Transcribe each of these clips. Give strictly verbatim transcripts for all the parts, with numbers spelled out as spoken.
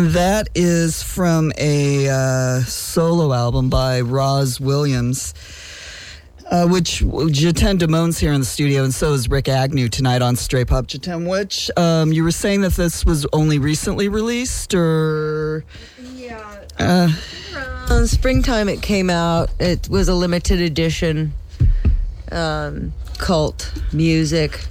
And that is from a uh, solo album by Roz Williams, uh, which Jiten Damone's here in the studio, and so is Rick Agnew tonight on Stray Pop. Jiten, which um, you were saying that this was only recently released, or? Yeah. Uh, Around springtime it came out. It was a limited edition um, cult music.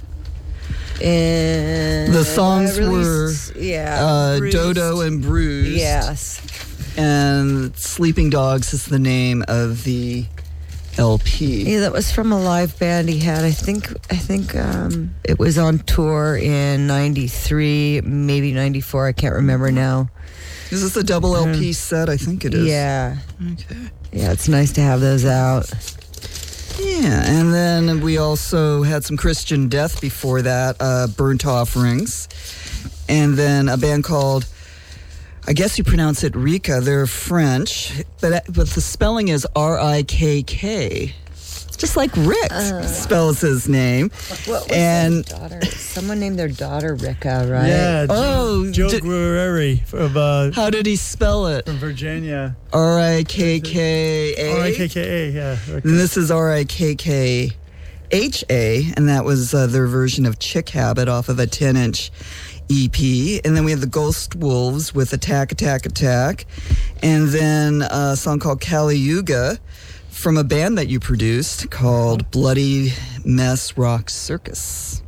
And the songs were yeah, uh, Dodo and Bruised. Yes. And Sleeping Dogs is the name of the L P. Yeah, that was from a live band he had. I think I think um, it was on tour in ninety-three, maybe ninety-four. I can't remember now. Is this a double L P um, set? I think it is. Yeah. Okay. Yeah, it's nice to have those out. Yeah, and then we also had some Christian Death before that, uh, Burnt Offerings. And then a band called, I guess you pronounce it Rika. They're French, but but the spelling is R I K K. Just like Rick uh, spells his name. What was and their daughter? Someone named their daughter Rika, right? Yeah. Oh, Joe did, Guerreri from uh, how did he spell it? from Virginia. R I K K A. R I K K A, yeah. And this is R I K K H A, and that was uh, their version of Chick Habit off of a ten-inch E P. And then we had the Ghost Wolves with Attack, Attack, Attack. And then a song called Kali Yuga from a band that you produced called Bloody Mess Rock Circus.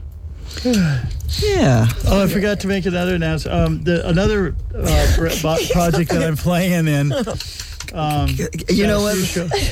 Yeah. Oh, I forgot to make another announcement. Um, the, another uh, project that I'm playing in. Um, you know what?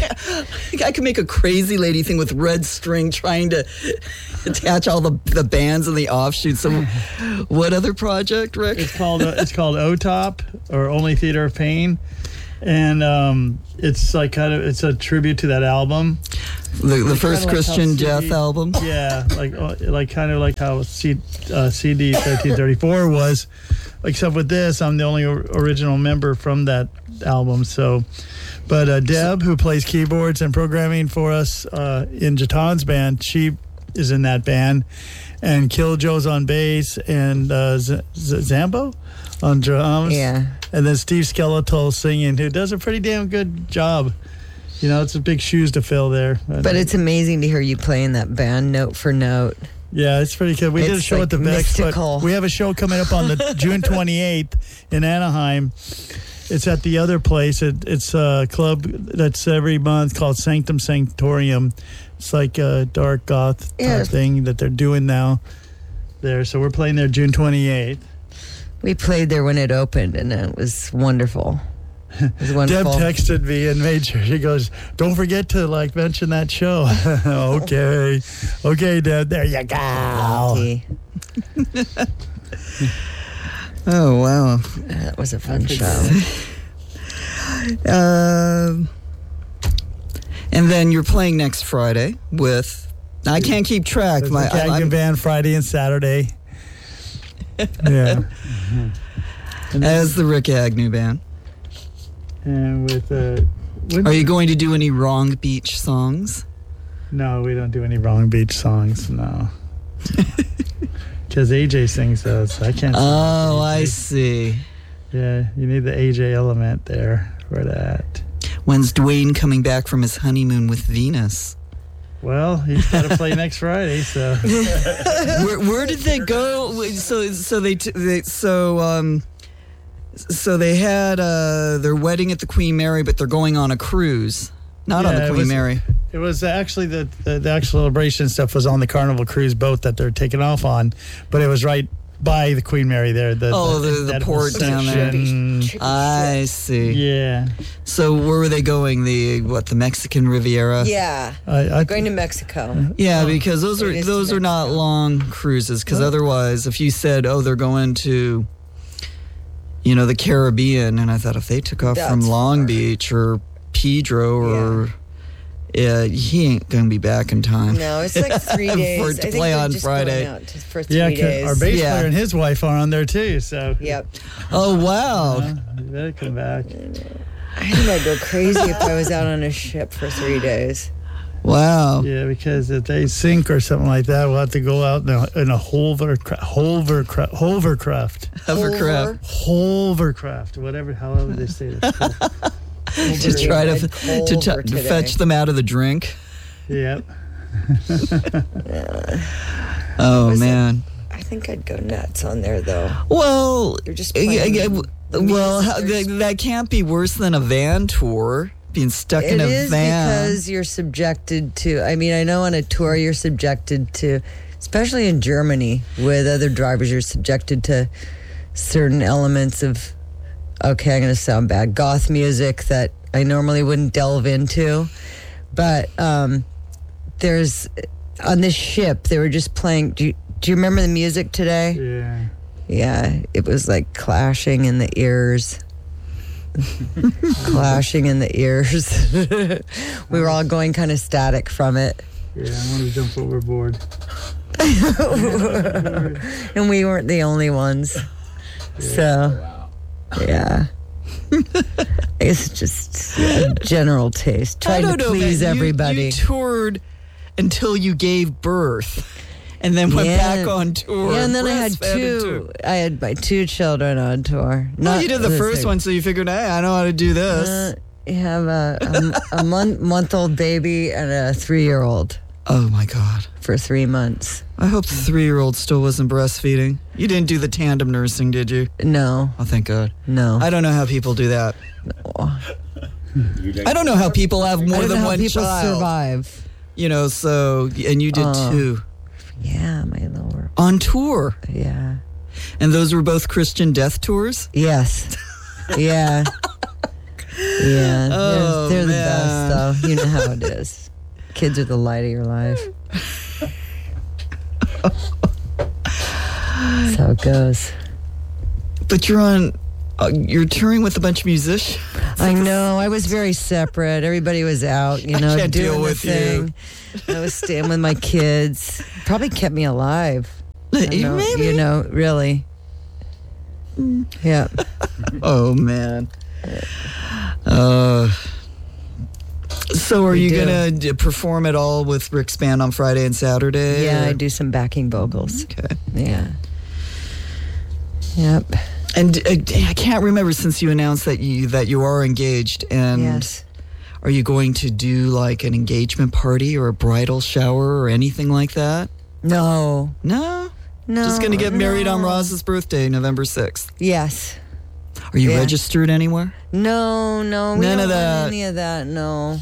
I could make a crazy lady thing with red string trying to attach all the, the bands and the offshoots. So, what other project, Rick? It's called uh, it's called O T O P, or Only Theater of Pain, and um, it's like kind of it's a tribute to that album. The, the first like Christian C D, Death album. Yeah, like like kind of like how C, uh, C D thirteen thirty-four was. Except with this, I'm the only or- original member from that album. So, but uh, Deb, who plays keyboards and programming for us uh, in Jatan's band, she is in that band, and Killjoe's on bass, and uh, Z- Z- Zambo on drums. Yeah. And then Steve Skeletal singing, who does a pretty damn good job. You know, it's a big shoes to fill there. But it's amazing to hear you playing that band note for note. Yeah, it's pretty good. We it's did a show like at the Vex, mystical. but we have a show coming up on the June twenty-eighth in Anaheim. It's at the other place. It, it's a club that's every month called Sanctum Sanctorium. It's like a dark goth Yeah. type thing that they're doing now there. So we're playing there June twenty-eighth. We played there when it opened, and it was wonderful. It was Deb wonderful. texted me and made sure, she goes, don't forget to like mention that show. Okay. Okay, Deb. There you go. Okay. Oh, wow. That was a fun show. Um, and then you're playing next Friday with, I can't keep track. There's My, the I, Gagnon I'm, Band Friday and Saturday. Yeah. Mm-hmm. And, then, as the Rick Agnew Band. and with uh, with, Are you going to do any Wrong Beach songs? no, we don't do any Wrong Beach songs. No, because A J sings those. So I can't. sing Oh, A J. I see. Yeah, you need the A J element there for that. When's Dwayne coming back from his honeymoon with Venus? Well, he's got to play next Friday, so where, where did they go? So, so they, t- they so um, so they had uh, their wedding at the Queen Mary, but they're going on a cruise, not on Yeah, the it Queen was- Mary. it was actually the, the the actual celebration stuff was on the Carnival Cruise boat that they're taking off on, but it was right by the Queen Mary there. The, Oh, the- the that whole port down there. section. I see. Yeah, So where were they going? The what? The Mexican Riviera? Yeah. I, I Going to Mexico. Yeah, because those are It is those to are not Mexico. long cruises. Because otherwise, if you said, "Oh, they're going to," you know, the Caribbean, and I thought if they took off from That's Long far. Beach or Pedro or, yeah, he ain't gonna be back in time. No, it's like three days. For I it to think play they're on just Friday. going out to- for three yeah. 'cause days. Our bass Yeah. player and his wife are on there too. So Yep. Oh wow! uh, you better come back. I think I'd go crazy if I was out on a ship for three days. Wow. Yeah, because if they sink or something like that, we'll have to go out in a, in a hovercraft, hovercraft, hovercraft, Hovercraft. hovercraft, whatever, however they say it. To try to, Culver to, to today. fetch them out of the drink. Yep. Oh, Was it- man. I think I'd go nuts on there, though. Well, You're just yeah, playing yeah, the well, music. how, There's- that, that can't be worse than a van tour, being stuck It in a is van. because you're subjected to, I mean, I know on a tour you're subjected to, especially in Germany with other drivers, you're subjected to certain elements of, okay, I'm going to sound bad, goth music that I normally wouldn't delve into. But um, there's, on this ship, they were just playing, do you, do you remember the music today? Yeah. Yeah, it was like clashing in the ears. Clashing in the ears. We were all going kind of static from it. Yeah, I want to jump overboard. And we weren't the only ones. So, yeah. It's just yeah, general taste. I Trying don't to know, please man. You- everybody. You toured until you gave birth, and then went Yeah. back on tour. Yeah, and then I had breastfed two. too. I had my two children on tour. Well, Not you did the this first thing. one, so you figured, hey, I know how to do this. Uh, you have a, a, a month month old baby and a three year old Oh my God. for three months. I hope the three-year-old still wasn't breastfeeding. You didn't do the tandem nursing, did you? No, Oh, thank God. no. I don't know how people do that. I don't know how people have I more don't than know how one people child. survive. You know, so, and you did Oh. two. Yeah, my lower. On tour. Yeah. And those were both Christian death tours? Yes. Yeah. Yeah. Oh, they're they're the man. best, though. You know how it is. Kids are the light of your life. That's how it goes. But you're on, uh, you're touring with a bunch of musicians. I know. I was very separate. Everybody was out, you I know, can't doing deal the with you. thing. I was staying with my kids. Probably kept me alive. I don't know, Maybe. You know, really. Yeah. Oh, man. Uh, so are We you do. going to perform at all with Rick's band on Friday and Saturday? Yeah, or- I do some backing vocals. Okay. Yeah. Yep. And uh, I can't remember since you announced that you that you are engaged. And Yes. are you going to do like an engagement party or a bridal shower or anything like that? No. No. No. Just going to get married on no. Roz's birthday, November sixth. Yes. Are you Yeah. registered anywhere? No, no. We None don't of want that. Any of that, no.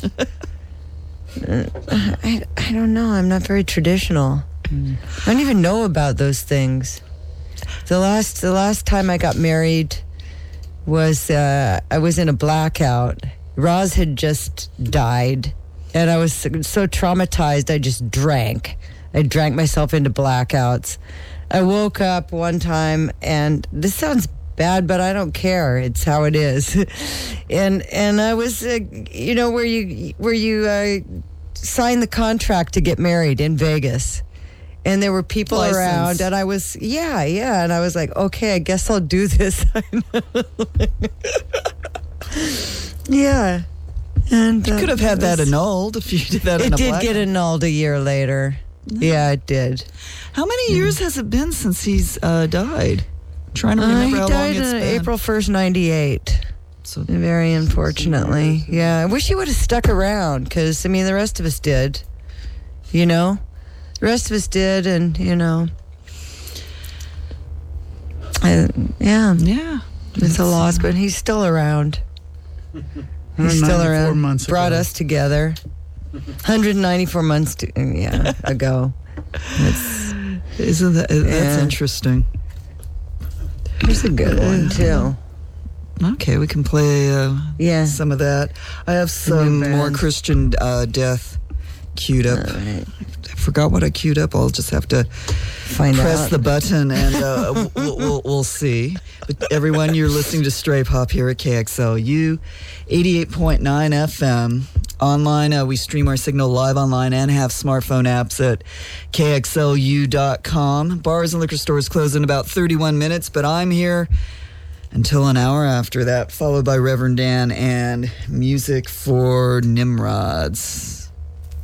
I, I don't know. I'm not very traditional. I don't even know about those things. The last the last time I got married was uh, I was in a blackout. Roz had just died, and I was so, so traumatized. I just drank. I drank myself into blackouts. I woke up one time, and this sounds bad, but I don't care. It's how it is. and and I was, uh, you know, where you where you uh, sign the contract to get married in Vegas. And there were people License. around, and I was, yeah, yeah. And I was like, okay, I guess I'll do this. Yeah. And uh, Could have had that it was- annulled if you did that in It a did black- get annulled a year later. Yeah, it did. How many years has it been since he's uh, died? I'm trying to Uh, remember he how long died it's on been. April first, ninety-eight. So Very unfortunately. Yeah, I wish he would have stuck around because, I mean, the rest of us did. You know? The rest of us did, and, you know. I, yeah, yeah, it's a loss, but he's still around. He's still ninety-four around. months Brought ago. us together. one hundred ninety-four months to, yeah, ago. It's, Isn't that that's Yeah. interesting? it's a good one, too. Okay, we can play uh, Yeah. some of that. I have some new more band. Christian uh, death queued up. All right. I forgot what I queued up. I'll just have to Find press out. the button and uh, we'll, we'll, we'll see. But everyone, you're listening to Stray Pop here at K X L U, eighty-eight point nine F M. Online, uh, we stream our signal live online and have smartphone apps at K X L U dot com. Bars and liquor stores close in about thirty-one minutes, but I'm here until an hour after that, followed by Reverend Dan and music for Nimrods.